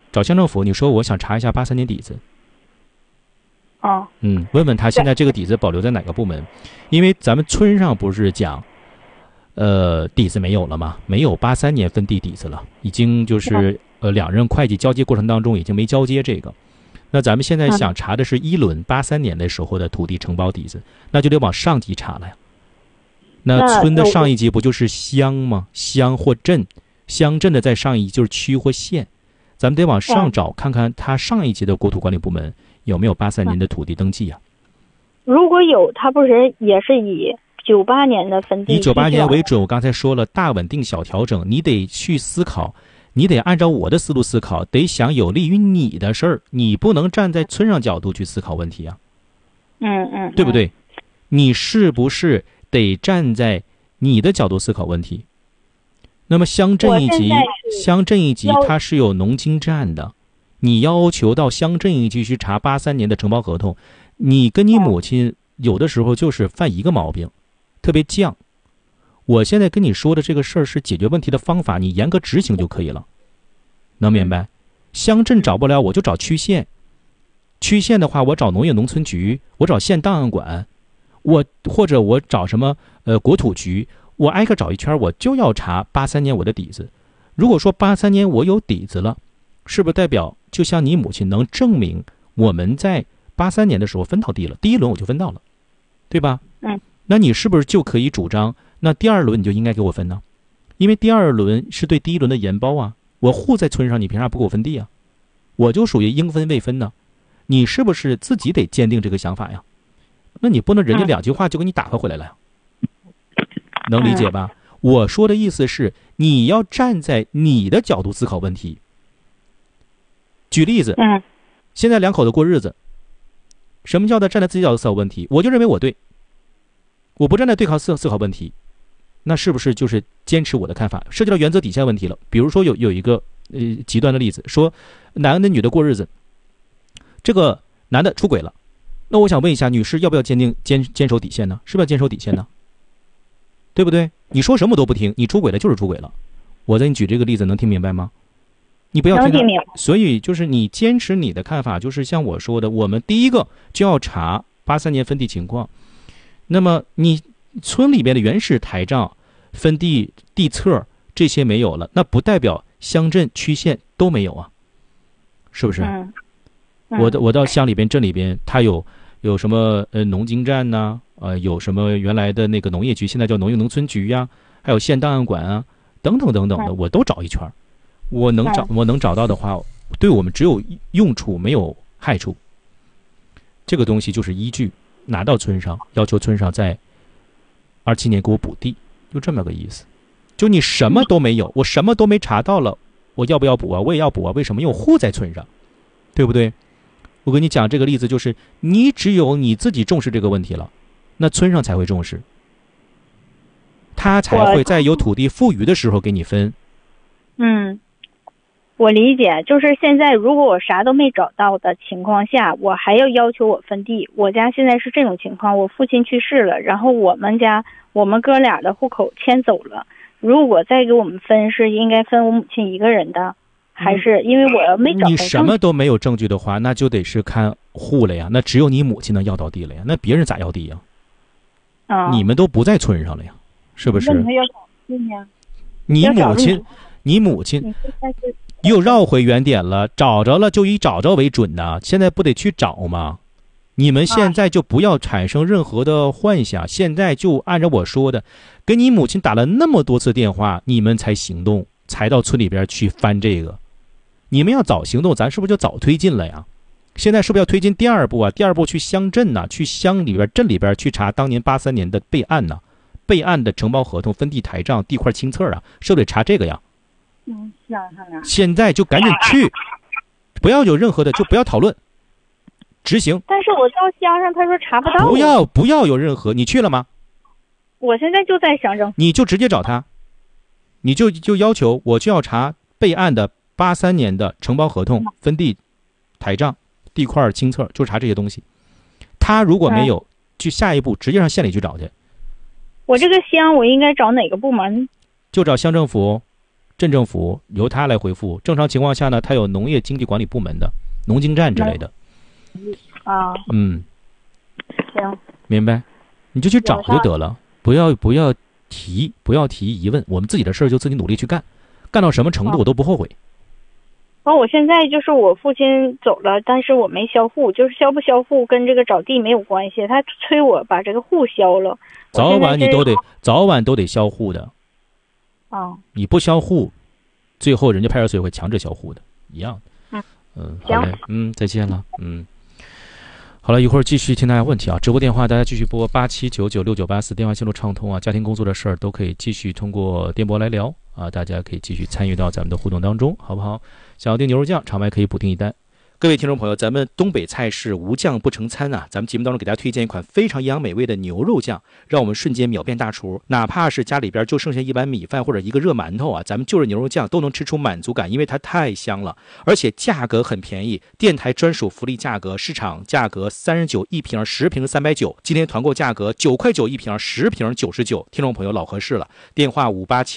找乡政府，你说我想查一下83年底子。 哦。 问问他现在这个底子保留在哪个部门，因为咱们村上不是讲，底子没有了吗？没有83年分地底子了，已经就是两任会计交接过程当中已经没交接这个。那咱们现在想查的是一轮83年的时候的土地承包底子，那就得往上级查了呀。那村的上一级不就是乡吗？乡或镇，乡镇的再上一级就是区或县，咱们得往上找，看看他上一级的国土管理部门有没有83年的土地登记呀？ 如果有，他不是也是以98年的分地？以 98年为准，我刚才说了，大稳定小调整，你得去思考，你得按照我的思路思考，得想有利于你的事儿，你不能站在村上角度去思考问题啊。对不对？你是不是得站在你的角度思考问题？那么乡镇一级它是有农经站的，你要求到乡镇一级去查83年的承包合同，你跟你母亲有的时候就是犯一个毛病，特别犟。我现在跟你说的这个事儿是解决问题的方法，你严格执行就可以了，能明白？乡镇找不了我就找区县，区县的话我找农业农村局，我找县档案馆，或者我找什么国土局，我挨个找一圈，我就要查83年我的底子。如果说83年我有底子了，是不是代表就像你母亲能证明我们在83年的时候分到地了，第一轮我就分到了，对吧？那你是不是就可以主张，那第二轮你就应该给我分呢？因为第二轮是对第一轮的延包啊，我户在村上，你凭啥不给我分地啊？我就属于应分未分呢。你是不是自己得坚定这个想法呀？那你不能人家两句话就给你打发回来了呀，能理解吧？我说的意思是你要站在你的角度思考问题。举例子，现在两口子过日子，什么叫做站在自己角度思考问题？我就认为我对，我不站在对抗思考问题，那是不是就是坚持我的看法？涉及到原则底线问题了。比如说有一个极端的例子，说男的女的过日子，这个男的出轨了，那我想问一下女士，要不要坚守底线呢？是不是要坚守底线呢？对不对？你说什么都不听，你出轨了就是出轨了。我再给你举这个例子，能听明白吗？你不要听他。所以就是你坚持你的看法，就是像我说的，我们第一个就要查83年分地情况。那么你村里边的原始台账、分地地册这些没有了，那不代表乡镇区县都没有啊，是不是？我到乡里边镇里边，它有什么农经站呐，有什么原来的那个农业局，现在叫农业农村局呀，还有县档案馆啊，等等等等的，我都找一圈。我能找到的话，对我们只有用处没有害处。这个东西就是依据拿到村上，要求村上在27年给我补地，就这么个意思。就你什么都没有，我什么都没查到了，我要不要补啊？我也要补啊。为什么？因为我户在村上，对不对？我跟你讲这个例子，就是你只有你自己重视这个问题了，那村上才会重视，他才会在有土地富余的时候给你分。 我理解，就是现在如果我啥都没找到的情况下，我还要求我分地。我家现在是这种情况，我父亲去世了，然后我们哥俩的户口迁走了。如果再给我们分，是应该分我母亲一个人的，还是因为我要没找到？ 你什么都没有证据的话，那就得是看户了呀。那只有你母亲能要到地了呀，那别人咋要地呀？你们都不在村上了呀，是不是？ 那要找地呢？ 你母亲又绕回原点了，找着了就以找着为准呐。现在不得去找吗？你们现在就不要产生任何的幻想，现在就按照我说的，跟你母亲打了那么多次电话，你们才行动，才到村里边去翻这个。你们要早行动，咱是不是就早推进了呀？现在是不是要推进第二步啊？第二步去乡镇呐，去乡里边镇里边去查当年83年的备案呐，备案的承包合同、分地台账、地块清册啊，是不是得查这个呀？现在就赶紧去，不要有任何的，就不要讨论，执行。 但是我到乡上，他说查不到。 不要有任何，你去了吗？ 我现在就在乡镇。 你就直接找他，你就要求我就要查备案的83年的承包合同、分地台账、地块清册，就查这些东西。他如果没有，去下一步直接上县里去找去。 我这个乡我应该找哪个部门？ 就找乡政府。 镇政府由他来回复。正常情况下呢，他有农业经济管理部门的农经站之类的。 啊，行， 明白，你就去找就得了，不要提疑问，我们自己的事儿就自己努力去干，干到什么程度我都不后悔。 我现在就是我父亲走了，但是我没销户，就是销不销户跟这个找地没有关系，他催我把这个户销了。 早晚都得销户的。你不销户，最后人家派出所会强制销户的，一样。好嘞，再见了，好了，一会儿继续听大家问题啊，直播电话大家继续拨87996984，电话线路畅通啊，家庭工作的事儿都可以继续通过电波来聊啊，大家可以继续参与到咱们的互动当中，好不好？想要订牛肉酱，场外可以补订一单。各位听众朋友，咱们东北菜是无酱不成餐啊！咱们节目当中给大家推荐一款非常营养美味的牛肉酱，让我们瞬间秒变大厨。哪怕是家里边就剩下一碗米饭或者一个热馒头啊，咱们就着牛肉酱都能吃出满足感，因为它太香了，而且价格很便宜，电台专属福利价格，市场价格39一瓶，10瓶390，今天团购价格9块9一瓶，10瓶99，听众朋友老合适了。电话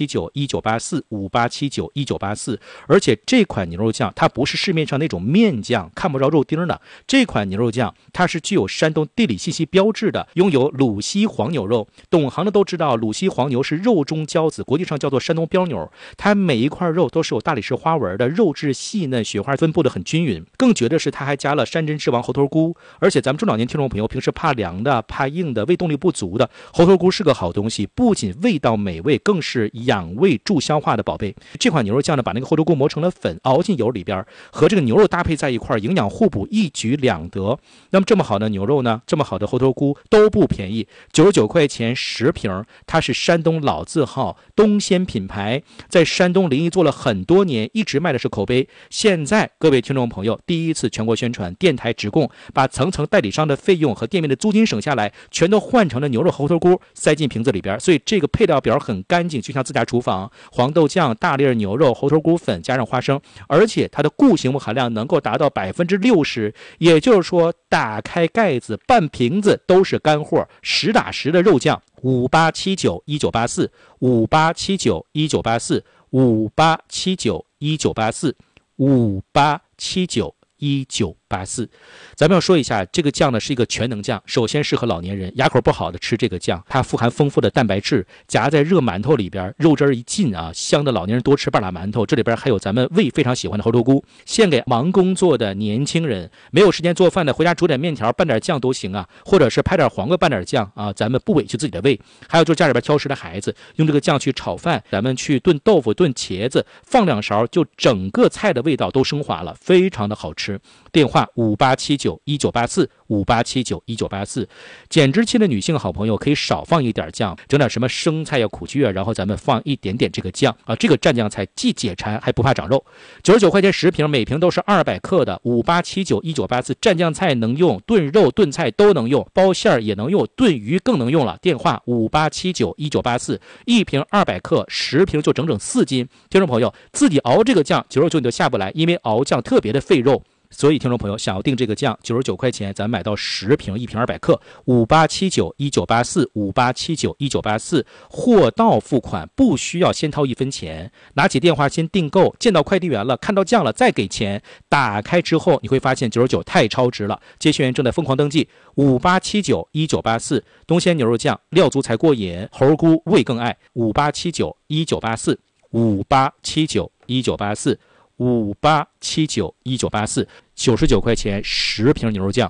58791984，58791984。而且这款牛肉酱它不是市面上那种面酱，看不着肉丁的，这款牛肉酱它是具有山东地理信息标志的，拥有鲁西黄牛肉。懂行的都知道，鲁西黄牛是肉中骄子，国际上叫做山东标牛。它每一块肉都是有大理石花纹的，肉质细嫩，雪花分布的很均匀。更绝的是，它还加了山珍之王猴头菇。而且咱们中老年听众朋友平时怕凉的、怕硬的、胃动力不足的，猴头菇是个好东西，不仅味道美味，更是养胃助消化的宝贝。这款牛肉酱呢，把那个猴头菇磨成了粉，熬进油里边，和这个牛肉搭配在一块，营养互补，一举两得。那么这么好的牛肉呢，这么好的猴头菇都不便宜，99块钱10瓶。它是山东老字号东鲜品牌，在山东临沂做了很多年，一直卖的是口碑。现在各位听众朋友第一次全国宣传，电台直供，把层层代理商的费用和店面的租金省下来，全都换成了牛肉猴头菇，塞进瓶子里边。所以这个配料表很干净，就像自家厨房。黄豆酱、大粒牛肉、猴头菇粉加上花生，而且它的固形物含量能够达到60%，也就是说打开盖子半瓶子都是干货，实打实的肉酱。58791984，58791984，58791984，咱们要说一下，这个酱呢是一个全能酱，首先适合老年人，牙口不好的吃这个酱，它富含丰富的蛋白质，夹在热馒头里边，肉汁一进啊，香的老年人多吃半拉馒头。这里边还有咱们胃非常喜欢的猴头菇，献给忙工作的年轻人，没有时间做饭的，回家煮点面条拌点酱都行啊，或者是拍点黄瓜拌点酱啊，咱们不委屈自己的胃。还有就是家里边挑食的孩子，用这个酱去炒饭，咱们去炖豆腐、炖茄子，放2勺，就整个菜的味道都升华了，非常的好吃。电话58791984，58791984。减脂期的女性好朋友可以少放一点酱，整点什么生菜呀、苦菊啊，然后咱们放一点点这个酱啊，这个蘸酱菜既解馋还不怕长肉。99块钱10瓶，每瓶都是200克的，58791984。蘸酱菜能用，炖肉炖菜都能用，包馅儿也能用，炖鱼更能用了。电话58791984，一瓶200克，10瓶就整整4斤。听众朋友自己熬这个酱，99你都下不来，因为熬酱特别的费肉。所以听众朋友想要订这个酱，99块钱咱买到10瓶，一瓶200克，58791984，58791984，货到付款，不需要先掏1分钱，拿起电话先订购，见到快递员了，看到酱了再给钱，打开之后你会发现99太超值了。接线员正在疯狂登记，58791984，东鲜牛肉酱，料足才过瘾，猴菇味更爱，58791984，58791984，58791984，99块钱10瓶牛肉酱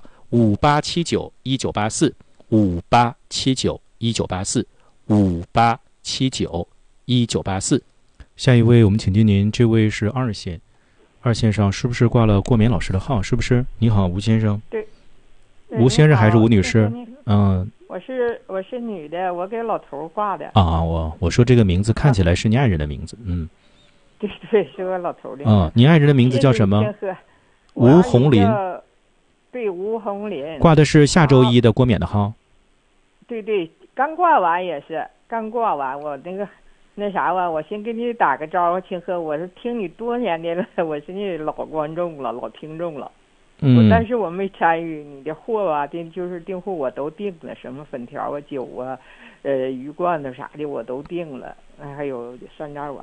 ，58791984，58791984，58791984。下一位我们请接您，这位是2线上是不是挂了郭冕老师的号？是不是？你好，吴先生。 对， 吴先生还是吴女士？ 我是女的，我给老头挂的。 我说这个名字看起来是你爱人的名字， 对，是我老头的。 你爱人的名字叫什么？吴红林。 对，吴红林。 挂的是下周一的郭冕的号。 对，刚挂完也是，刚挂完我那啥吧，我先给你打个招呼，清河，我是听你多年的了，我是你老观众了，老听众了。但是我没参与你的货吧，就是订货我都订了，什么粉条啊、酒啊、鱼罐子啥的我都订了，还有山楂丸。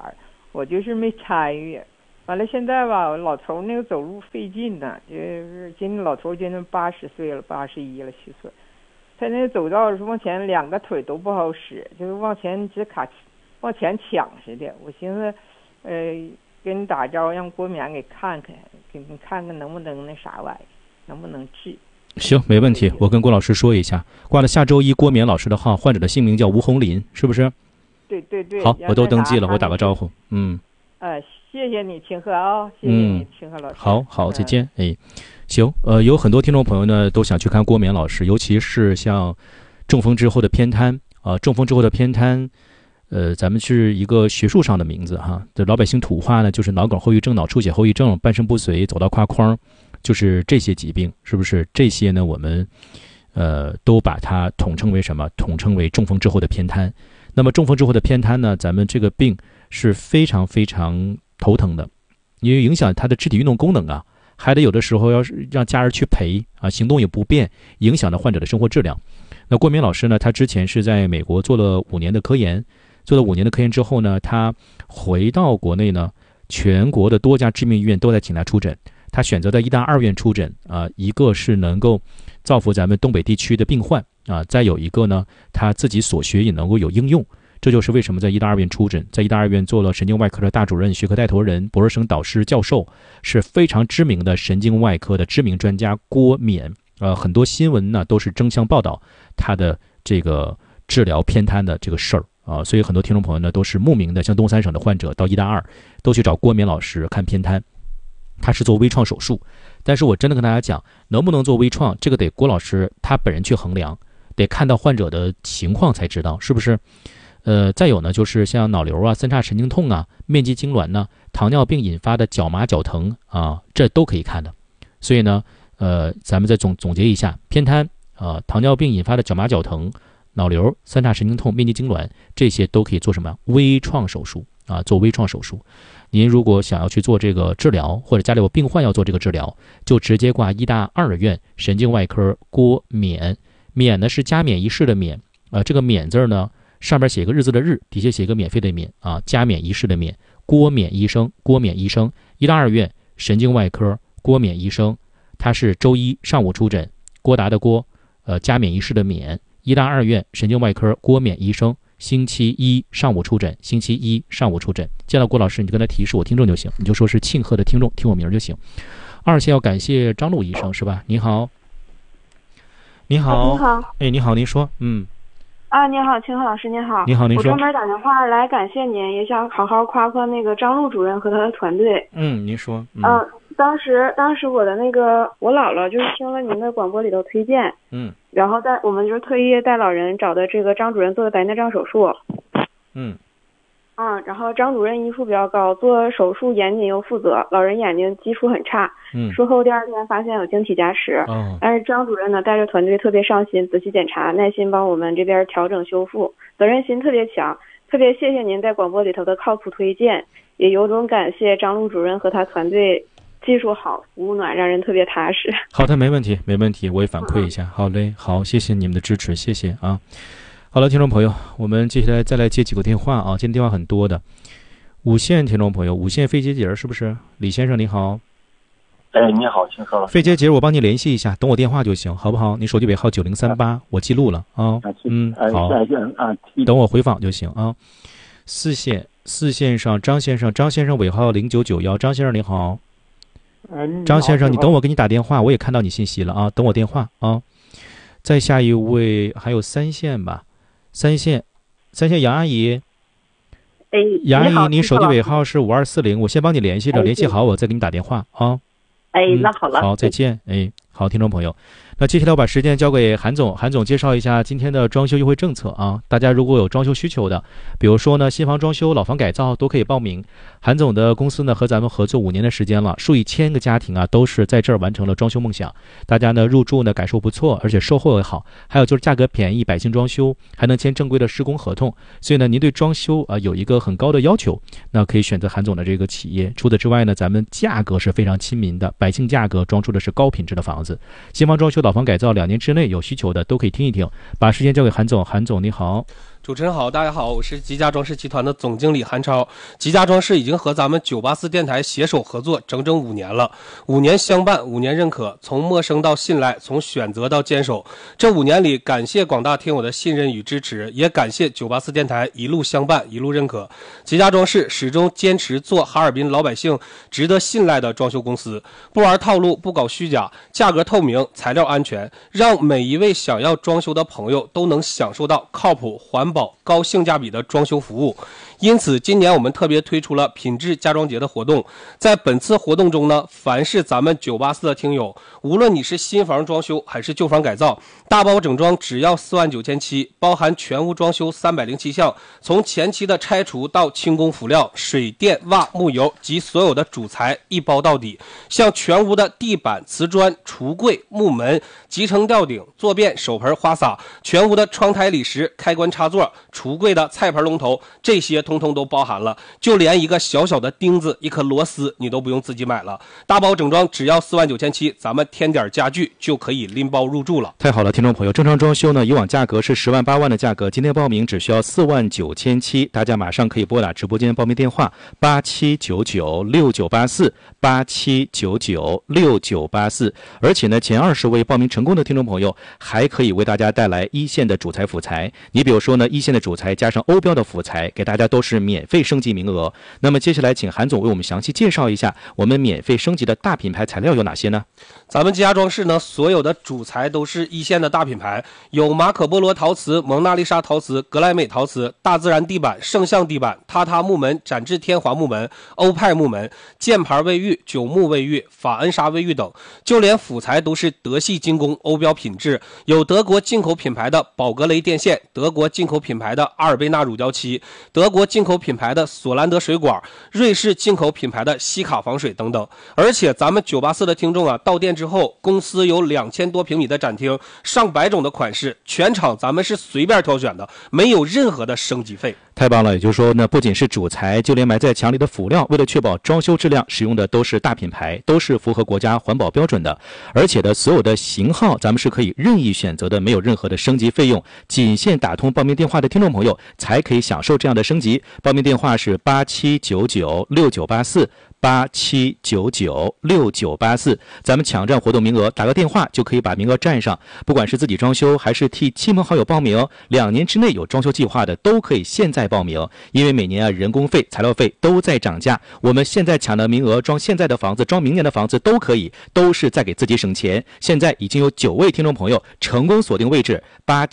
我就是没参与。完了现在吧，我老头那个走路费劲呢，就是今年老头今年80岁了，81了虚岁，他那个走道是往前2个腿都不好使，就是往前直卡往前抢似的。我寻思给你打招呼，让郭冕给看看，给你看看能不能那啥玩意，能不能治。 行，没问题，我跟郭老师说一下，挂了下周一郭冕老师的号，患者的姓名叫吴红林，是不是？ 对对对。 好，我都登记了，我打个招呼。 谢谢你清河啊，谢谢你清河老师。 好，再见。行，有很多听众朋友呢都想去看郭冕老师，尤其是像中风之后的偏瘫中风之后的偏瘫，咱们是一个学术上的名字哈，这老百姓土话呢就是脑梗后遗症、脑出血后遗症、半身不遂、走道跨框，就是这些疾病，是不是？这些呢我们都把它统称为什么？统称为中风之后的偏瘫。那么中风之后的偏瘫呢，咱们这个病是非常非常头疼的，因为影响他的肢体运动功能啊，还得有的时候要让家人去陪行动也不便，影响了患者的生活质量。那郭冕老师呢，他之前是在美国做了5年的科研，做了5年的科研之后呢，他回到国内呢，全国的多家知名医院都在请他出诊，他选择在医大2院出诊一个是能够造福咱们东北地区的病患再有一个呢，他自己所学也能够有应用。这就是为什么在医大2院出诊，在医大2院做了神经外科的大主任、学科带头人、博士生导师、教授，是非常知名的神经外科的知名专家郭冕。很多新闻呢都是争相报道他的这个治疗偏瘫的这个事儿所以很多听众朋友呢都是慕名的，像东三省的患者到医大2都去找郭冕老师看偏瘫。他是做微创手术，但是我真的跟大家讲，能不能做微创，这个得郭老师他本人去衡量，得看到患者的情况才知道，是不是？再有呢，就是像脑瘤三叉神经痛面积痉挛呢，糖尿病引发的脚麻脚疼这都可以看的。所以呢，咱们再总结一下，偏瘫糖尿病引发的脚麻脚疼、脑瘤、三叉神经痛、面积痉挛，这些都可以做什么？微创手术做微创手术。您如果想要去做这个治疗，或者家里有病患要做这个治疗，就直接挂医大2院神经外科郭冕。冕呢是加冕仪式的冕这个冕字呢，上面写个日字的日，底下写个免费的免加冕仪式的冕。郭冕医生，医大2院神经外科郭冕医生，他是周一上午出诊，郭达的郭加冕仪式的冕。医大2院神经外科郭冕医生，星期一上午出诊，见到郭老师你就跟他提示我听众就行，你就说是庆贺的听众，听我名就行。2线要感谢张璐医生是吧？你好。 你好。 你好，您说。 你好，清河老师，您好。 你好，您说。 我专门打电话来感谢您，也想好好夸夸那个张璐主任和他的团队。 您说。 当时我的我姥姥就是听了您的广播里头推荐，然后我们就是特意带老人找的这个张主任做的白内障手术。然后张主任医术比较高，做手术严谨又负责，老人眼睛基础很差，术后第2天发现有晶体夹实，但是张主任呢带着团队特别上心，仔细检查，耐心帮我们这边调整修复，责任心特别强，特别谢谢您在广播里头的靠谱推荐，也由衷感谢张璐主任和他团队技术好，服务暖，让人特别踏实。 好的，没问题，我也反馈一下。好嘞，好，谢谢你们的支持，谢谢好了，听众朋友，我们接下来再来接几个电话今天电话很多的。5线听众朋友，5线肺结节是不是？李先生你好。 你好，清河老师。 肺结节我帮你联系一下，等我电话就行，好不好？你手机尾号9038，我记录了好，等我回访就行4线上张先生尾号0991，张先生你好。张先生，你等我给你打电话，我也看到你信息了等我电话再下一位还有3线吧，3线杨阿姨。杨阿姨，您手机尾号是5240，我先帮你联系着，联系好我再给你打电话那好了。 好，再见。好，听众朋友，那接下来我把时间交给韩总，韩总介绍一下今天的装修优惠政策大家如果有装修需求的，比如说呢新房装修、老房改造都可以报名。韩总的公司呢和咱们合作5年的时间了，数以千个家庭都是在这儿完成了装修梦想。大家呢入住呢感受不错，而且售后也好，还有就是价格便宜，百姓装修还能签正规的施工合同。所以呢您对装修有一个很高的要求，那可以选择韩总的这个企业。除此之外呢，咱们价格是非常亲民的，百姓价格装出的是高品质的房子。新房装修、老房改造2年之内有需求的都可以听一听。把时间交给韩总。韩总你好。 主持人好，大家好，我是吉家装饰集团的总经理韩超。吉家装饰已经和咱们984电台携手合作整整5年了，5年相伴，5年认可，从陌生到信赖，从选择到坚守。这5年里，感谢广大听友的信任与支持，也感谢984电台一路相伴，一路认可。吉家装饰始终坚持做哈尔滨老百姓值得信赖的装修公司，不玩套路，不搞虚假，价格透明，材料安全，让每一位想要装修的朋友都能享受到靠谱、环保、高性价比的装修服务。因此今年我们特别推出了品质家装节的活动。在本次活动中呢，凡是咱们984的听友，无论你是新房装修还是旧房改造，大包整装只要49700，包含全屋装修307项，从前期的拆除到轻工辅料、水电瓦木油及所有的主材一包到底。像全屋的地板、瓷砖、橱柜、木门、集成吊顶、坐便、手盆、花洒，全屋的窗台理石、开关插座、橱柜的菜盆龙头，这些通通都包含了。就连一个小小的钉子、一颗螺丝你都不用自己买了，大包整装只要49700，咱们添点家具就可以拎包入住了。 太好了，听众朋友，正常装修呢，以往价格是10万8万的价格，今天报名只需要49700，大家马上可以拨打直播间报名电话87996984，87996984。而且呢，前20位报名成功的听众朋友还可以为大家带来一线的主材辅材。你比如说呢，一线的主材加上欧标的辅材，给大家都是免费升级名额。那么接下来请韩总为我们详细介绍一下我们免费升级的大品牌材料有哪些呢？ 咱们吉家装饰呢，所有的主材都是一线的大品牌，有马可波罗陶瓷、蒙娜丽莎陶瓷、格莱美陶瓷、大自然地板、圣象地板、榻榻木门、展翅天华木门、欧派木门、箭牌卫浴、九木卫浴、法恩莎卫浴等。就连辅材都是德系精工，欧标品质，有德国进口品牌的宝格雷电线，德国进口品牌的阿尔贝纳乳胶漆，德国进口品牌的索兰德水管，瑞士进口品牌的西卡防水等等。而且咱们984的听众啊，到店之后，公司有2000多平米的展厅，上百种的款式，全场咱们是随便挑选的，没有任何的升级费。 太棒了，也就是说呢，不仅是主材，就连埋在墙里的辅料，为了确保装修质量，使用的都是大品牌，都是符合国家环保标准的。而且的所有的型号咱们是可以任意选择的，没有任何的升级费用，仅限打通报名电话的听众朋友才可以享受这样的升级。报名电话是87996984，87996984，咱们抢占活动名额，打个电话就可以把名额占上。不管是自己装修还是替亲朋好友报名，2年之内有装修计划的都可以现在报名。因为每年啊，人工费、材料费都在涨价，我们现在抢的名额，装现在的房子、装明年的房子都可以，都是在给自己省钱。现在已经有9位听众朋友成功锁定位置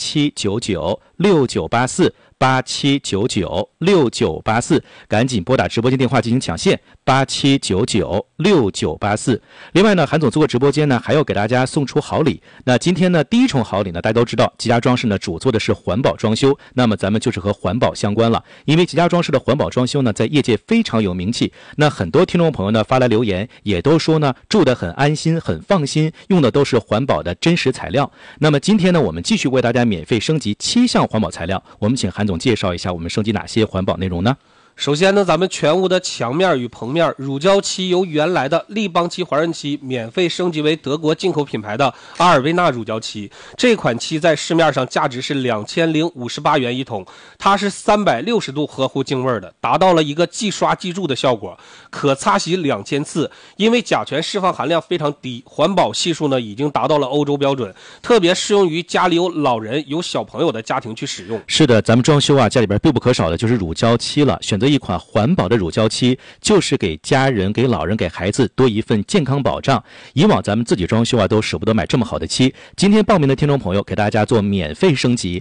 ，87996984，87996984，赶紧拨打直播间电话进行抢线，87996984。另外呢，韩总做个直播间呢，还要给大家送出好礼。那今天呢，第一重好礼呢，大家都知道，吉家装饰呢主做的是环保装修，那么咱们就是和环保相关了。因为吉家装饰的环保装修呢，在业界非常有名气。那很多听众朋友呢发来留言，也都说呢住得很安心、很放心，用的都是环保的真实材料。那么今天呢，我们继续为大家免费升级7项环保材料。我们请韩总介绍一下我们升级哪些环保内容呢？ 首先呢，咱们全屋的墙面与棚面乳胶漆由原来的立邦漆、华润漆免费升级为德国进口品牌的阿尔维纳乳胶漆。这款漆在市面上价值是2058元一桶，它是360度合乎净味的，达到了一个即刷即蛀的效果，可擦洗2000次。因为甲醛释放含量非常低，环保系数呢已经达到了欧洲标准，特别适用于家里有老人、有小朋友的家庭去使用。 是的，咱们装修啊，家里边必不可少的就是乳胶漆了。选择一款环保的乳胶漆，就是给家人、给老人、给孩子多一份健康保障。以往咱们自己装修啊，都舍不得买这么好的漆。今天报名的听众朋友，给大家做免费升级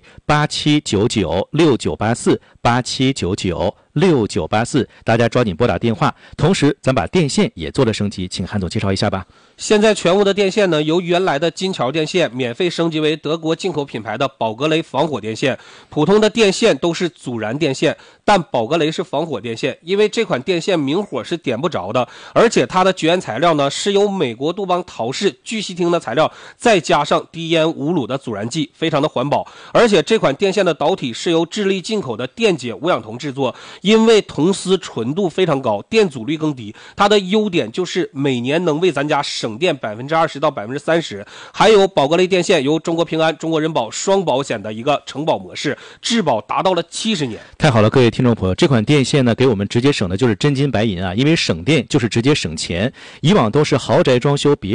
，87996984，87996984，大家抓紧拨打电话。同时，咱把电线也做了升级，请韩总介绍一下吧。 现在全屋的电线呢，由原来的金桥电线免费升级为德国进口品牌的宝格雷防火电线。普通的电线都是阻燃电线，但宝格雷是防火电线，因为这款电线明火是点不着的，而且它的绝缘材料呢是由美国杜邦陶氏聚烯烃的材料，再加上低烟无卤的阻燃剂，非常的环保。而且这款电线的导体是由智利进口的电解无氧铜制作， 因为铜丝纯度非常高，电阻率更低。它的优点就是每年能为咱家省电20%到30%，还有宝格雷电线由中国平安、中国人保双保险的一个承保模式，质保达到了70年。 太好了，各位听众朋友，这款电线呢，给我们直接省的就是真金白银啊，因为省电就是直接省钱。以往都是豪宅装修别